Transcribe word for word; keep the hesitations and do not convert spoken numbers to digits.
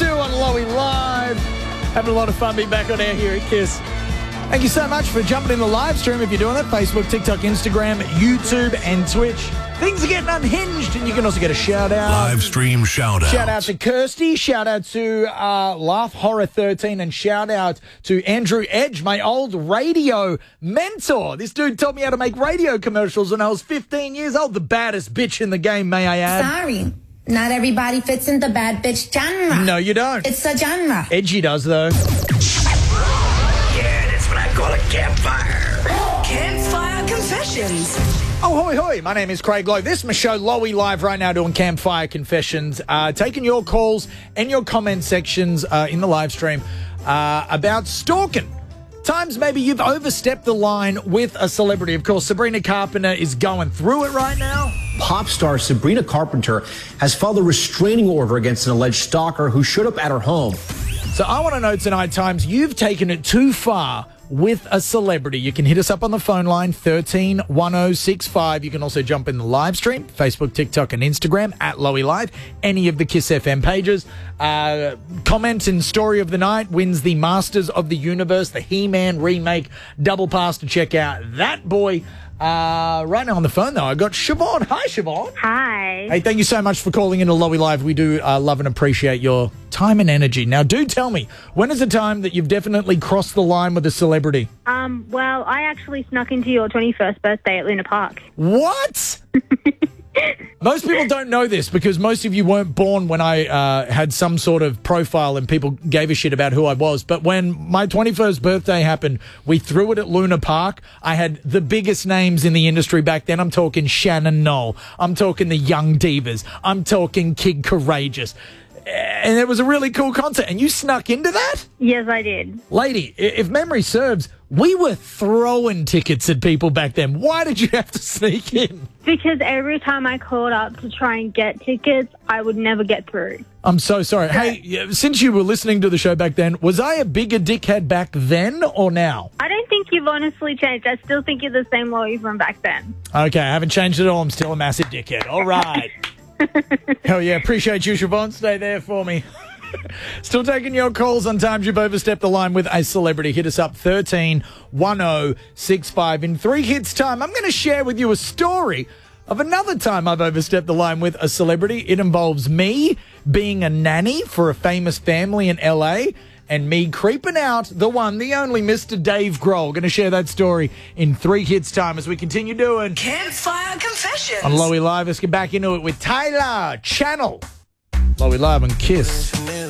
two on Lowy Live. Having a lot of fun being back on air here at Kiss. Thank you so much for jumping in the live stream if you're doing that. Facebook, TikTok, Instagram, YouTube, and Twitch. Things are getting unhinged, and you can also get a shout-out. Live stream shout-out. Shout-out to Kirsty. Shout-out to uh, Laugh Horror thirteen. And shout-out to Andrew Edge, my old radio mentor. This dude taught me how to make radio commercials when I was fifteen years old. The baddest bitch in the game, may I add. Sorry. Not everybody fits in the bad bitch genre. No, you don't. It's a genre. Edgy does, though. Yeah, that's what I call a campfire. Campfire Confessions. Oh, hoi, hoi. My name is Craig Lowe. This is my show, Lowy Live, right now doing Campfire Confessions. Uh, taking your calls and your comment sections uh, in the live stream uh, about stalking. Times maybe you've overstepped the line with a celebrity. Of course, Sabrina Carpenter is going through it right now. Pop star Sabrina Carpenter has filed a restraining order against an alleged stalker who showed up at her home. So I want to know tonight, Times, you've taken it too far with a celebrity. You can hit us up on the phone line, one three one zero six five. You can also jump in the live stream, Facebook, TikTok, and Instagram, at Lowy Live, any of the Kiss F M pages. Uh, comment and story of the night wins the Masters of the Universe, the He-Man remake, double pass to check out that boy. Uh, right now on the phone, though, I got Siobhan. Hi, Siobhan. Hi. Hey, thank you so much for calling in to Lowy Live. We do uh, love and appreciate your time and energy. Now, do tell me, when is the time that you've definitely crossed the line with a celebrity? Um, well, I actually snuck into your twenty-first birthday at Luna Park. What? Most people don't know this because most of you weren't born when I uh, had some sort of profile and people gave a shit about who I was. But when my twenty-first birthday happened, we threw it at Luna Park. I had the biggest names in the industry back then. I'm talking Shannon Knoll. I'm talking the Young Divas. I'm talking Kid Courageous. And it was a really cool concert. And you snuck into that? Yes, I did. Lady, if memory serves, we were throwing tickets at people back then. Why did you have to sneak in? Because every time I called up to try and get tickets, I would never get through. I'm so sorry. Hey, since you were listening to the show back then, was I a bigger dickhead back then or now? I don't think you've honestly changed. I still think you're the same Lowy from back then. Okay, I haven't changed at all. I'm still a massive dickhead. All right. Hell yeah, appreciate you, Siobhan. Stay there for me. Still taking your calls on times you've overstepped the line with a celebrity. Hit us up, one three one zero six five. In three hits time, I'm going to share with you a story of another time I've overstepped the line with a celebrity. It involves me being a nanny for a famous family in L A and me creeping out the one, the only Mister Dave Grohl. Going to share that story in three hits time as we continue doing Campfire Confessions. on Lowy Live. Let's get back into it with Tyler Channel. Lowy Live and Kiss.